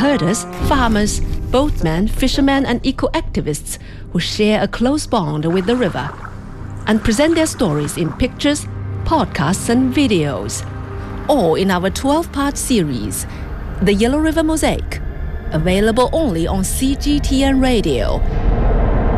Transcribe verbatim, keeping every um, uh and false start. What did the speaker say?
herders, farmers, boatmen, fishermen, and eco-activists who share a close bond with the river and present their stories in pictures, podcasts, and videos, all in our twelve-part series, The Yellow River Mosaic, available only on C G T N Radio.